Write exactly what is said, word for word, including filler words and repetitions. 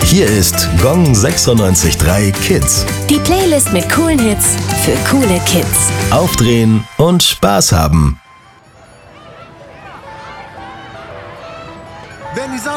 Hier ist Gong sechsundneunzig Komma drei Kids. Die Playlist mit coolen Hits für coole Kids. Aufdrehen und Spaß haben. Wenn die Sonne